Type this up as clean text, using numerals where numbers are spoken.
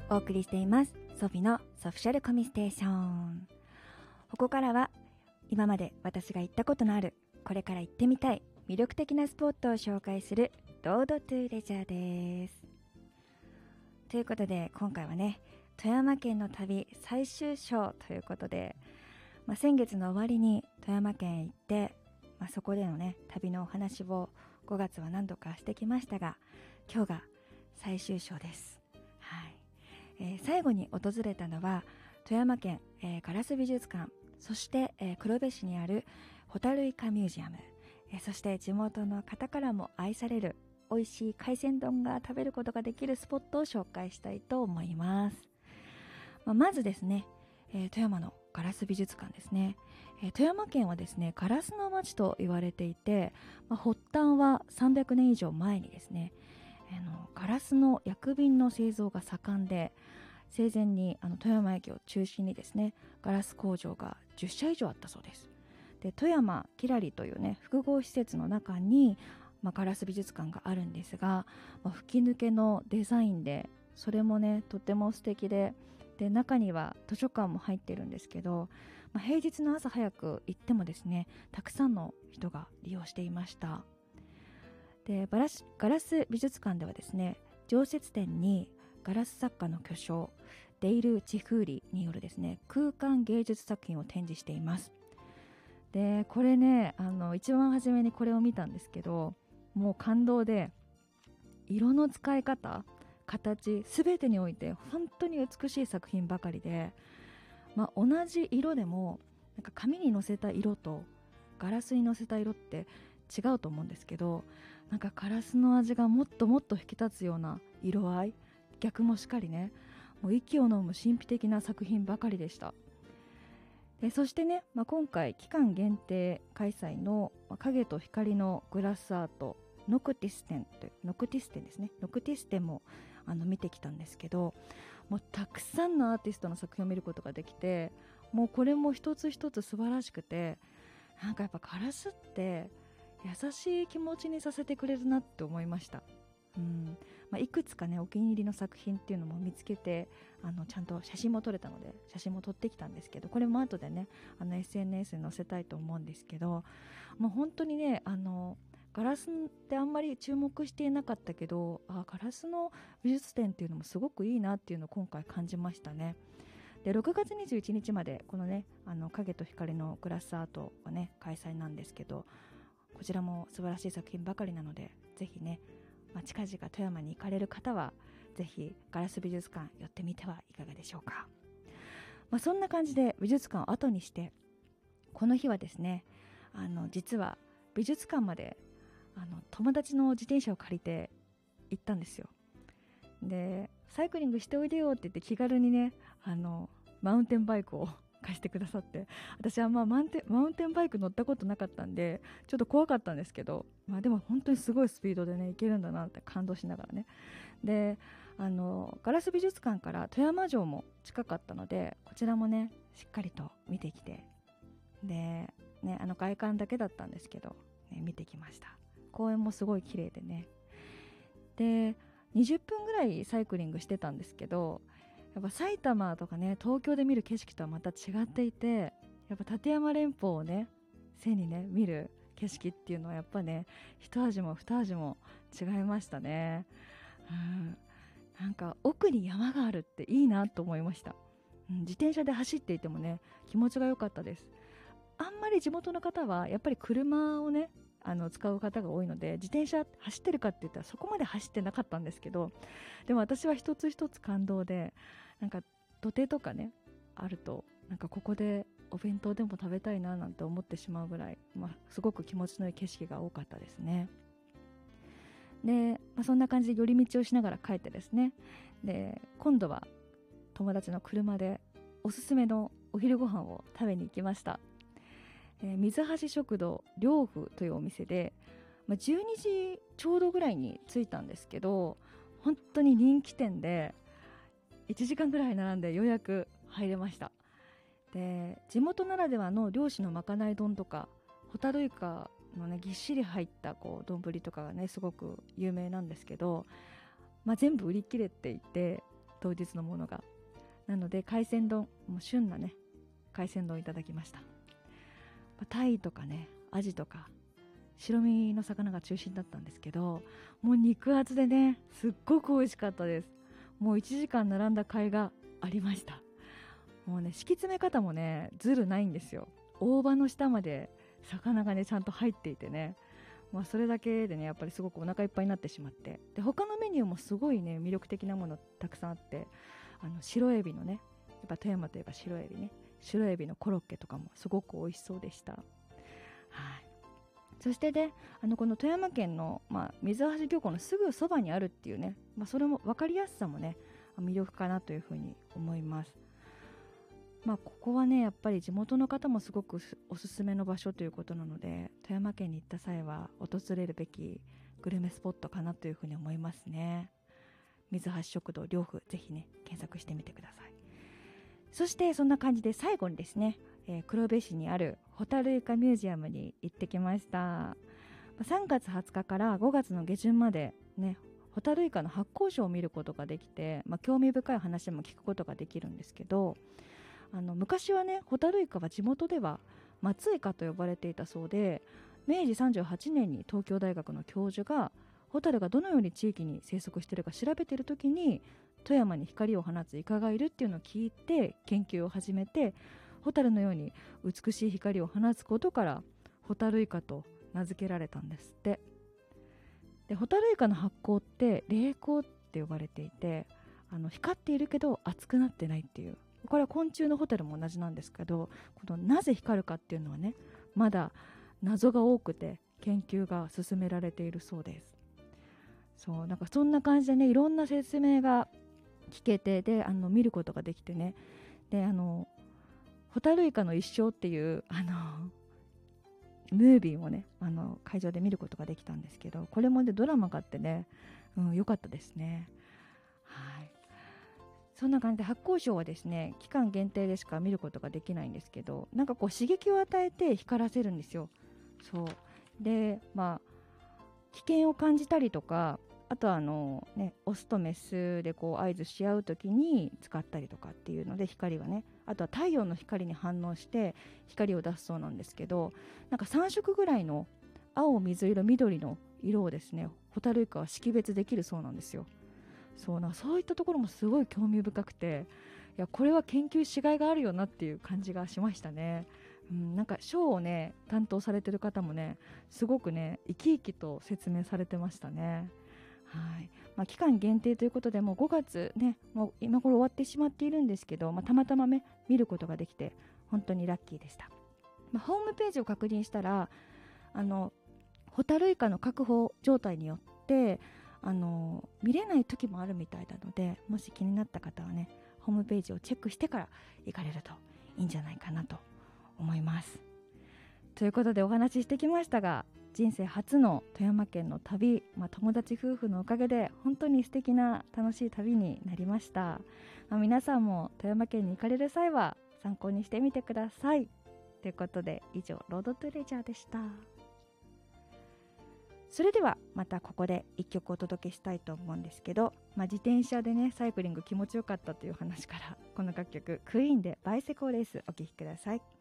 お送りしていますソフィのソフィシャルコミステーション。ここからは今まで私が行ったことのある、これから行ってみたい魅力的なスポットを紹介するロードトゥーレジャーです。ということで今回はね、富山県の旅最終章ということで、先月の終わりに富山県へ行って、そこでのね旅のお話を5月は何度かしてきましたが、今日が最終章です。はい。最後に訪れたのは富山県、ガラス美術館、そして、黒部市にあるホタルイカミュージアム、そして地元の方からも愛される美味しい海鮮丼が食べることができるスポットを紹介したいと思います。まずですね、富山のガラス美術館ですね。富山県はですね、ガラスの町と言われていて、発端は300年以上前にですね、ガラスの薬瓶の製造が盛んで、生前に富山駅を中心にですね、ガラス工場が10社以上あったそうです。で、富山キラリというね複合施設の中に、ガラス美術館があるんですが、吹き抜けのデザインで、それもねとても素敵で、中には図書館も入ってるんですけど、平日の朝早く行ってもですね、たくさんの人が利用していました。で、ガラス美術館ではですね、常設展にガラス作家の巨匠デイル・チフーリによるですね空間芸術作品を展示しています。で、これね、一番初めにこれを見たんですけど、もう感動で、色の使い方、形すべてにおいて本当に美しい作品ばかりで、同じ色でもなんか紙にのせた色とガラスにのせた色って違うと思うんですけど、なんかガラスの味がもっともっと引き立つような色合い、逆もしっかりね、もう息を飲む神秘的な作品ばかりでした。で、そしてね、今回期間限定開催の影と光のグラスアートノクティス展ですね、ノクティス展も見てきたんですけど、もうたくさんのアーティストの作品を見ることができて、もうこれも一つ一つ素晴らしくて、なんかやっぱガラスって優しい気持ちにさせてくれるなって思いました。いくつかねお気に入りの作品っていうのも見つけて、ちゃんと写真も撮れたので写真も撮ってきたんですけど、これも後でねSNS に載せたいと思うんですけど、もう本当にねガラスってあんまり注目していなかったけど、ガラスの美術展っていうのもすごくいいなっていうのを今回感じましたね。で、6月21日までこのね影と光のグラスアートはね開催なんですけど、こちらも素晴らしい作品ばかりなので、ぜひね、近々富山に行かれる方はぜひガラス美術館寄ってみてはいかがでしょうか。そんな感じで美術館を後にして、この日はですね、実は美術館まで友達の自転車を借りて行ったんですよ。で、サイクリングしておいでよって言って気軽にねマウンテンバイクを貸してくださって、私はマウンテンバイク乗ったことなかったんでちょっと怖かったんですけど、でも本当にすごいスピードでね行けるんだなって感動しながらね。で、ガラス美術館から富山城も近かったので、こちらもねしっかりと見てきて、でね、外観だけだったんですけど、見てきました。公園もすごい綺麗でね。で、20分ぐらいサイクリングしてたんですけど、やっぱ埼玉とかね東京で見る景色とはまた違っていて、やっぱ立山連峰をね背にね見る景色っていうのはやっぱね一味も二味も違いましたね。なんか奥に山があるっていいなと思いました。自転車で走っていてもね気持ちが良かったです。あんまり地元の方はやっぱり車をね使う方が多いので、自転車走ってるかって言ったらそこまで走ってなかったんですけど、でも私は一つ一つ感動で、なんか土手とかねあると、なんかここでお弁当でも食べたいななんて思ってしまうぐらい、すごく気持ちのいい景色が多かったですね。で、そんな感じで寄り道をしながら帰ってですね、で今度は友達の車でおすすめのお昼ご飯を食べに行きました。水橋食堂両府というお店で、12時ちょうどぐらいに着いたんですけど、本当に人気店で1時間ぐらい並んでようやく入れました。で、地元ならではの漁師のまかない丼とかホタルイカのねぎっしり入った丼とかがねすごく有名なんですけど、全部売り切れていて、 当日のものが。なので海鮮丼、もう旬なね海鮮丼いただきました。タイとかねアジとか白身の魚が中心だったんですけど、もう肉厚でねすっごく美味しかったです。もう1時間並んだ甲斐がありました。もうね敷き詰め方もねずるないんですよ。大葉の下まで魚がねちゃんと入っていてね、それだけでねやっぱりすごくお腹いっぱいになってしまって、で他のメニューもすごいね魅力的なものたくさんあって、白エビのね、やっぱ富山といえば白エビね、白エビのコロッケとかもすごく美味しそうでした。はい。そしてねこの富山県の、水橋漁港のすぐそばにあるっていうね、それも分かりやすさもね魅力かなというふうに思います。ここはねやっぱり地元の方もすごくおすすめの場所ということなので、富山県に行った際は訪れるべきグルメスポットかなというふうに思いますね。水橋食堂両府ぜひね検索してみてください。そしてそんな感じで最後にですね、黒部市にあるホタルイカミュージアムに行ってきました。3月20日から5月の下旬までねホタルイカの発酵ショーを見ることができて、興味深い話も聞くことができるんですけど、昔はねホタルイカは地元では松イカと呼ばれていたそうで、明治38年に東京大学の教授がホタルがどのように地域に生息しているか調べている時に、富山に光を放つイカがいるっていうのを聞いて研究を始めて、ホタルのように美しい光を放つことからホタルイカと名付けられたんですって。でホタルイカの発光って冷光って呼ばれていて、光っているけど熱くなってないっていう、これは昆虫のホタルも同じなんですけど、このなぜ光るかっていうのはねまだ謎が多くて研究が進められているそうです。そうなんかそんな感じでねいろんな説明が聞けて、で見ることができてね、でホタルイカの一生っていうムービーもね会場で見ることができたんですけど、これもねドラマがあってね、良かったですね。はい。そんな感じで発酵ショーはですね期間限定でしか見ることができないんですけど、なんかこう刺激を与えて光らせるんですよ。そうで危険を感じたりとか、あとはオスとメスでこう合図し合う時に使ったりとかっていうので、光がね、あとは太陽の光に反応して光を出すそうなんですけど、なんか3色ぐらいの青、水色、緑の色をですねホタルイカは識別できるそうなんですよ。そういったところもすごい興味深くて、いやこれは研究しがいがあるよなっていう感じがしましたね。なんかショーをね担当されてる方もねすごくね生き生きと説明されてましたね。はい。期間限定ということでもう5月ねもう今頃終わってしまっているんですけど、たまたまね見ることができて本当にラッキーでした。ホームページを確認したらホタルイカの確保状態によって見れない時もあるみたいなので、もし気になった方はねホームページをチェックしてから行かれるといいんじゃないかなと思います。ということでお話ししてきましたが、人生初の富山県の旅、友達夫婦のおかげで本当に素敵な楽しい旅になりました。皆さんも富山県に行かれる際は参考にしてみてください。ということで以上ロードトゥレジャーでした。それではまたここで一曲お届けしたいと思うんですけど、自転車でねサイクリング気持ちよかったという話から、この楽曲クイーンでバイセコーレースお聴きください。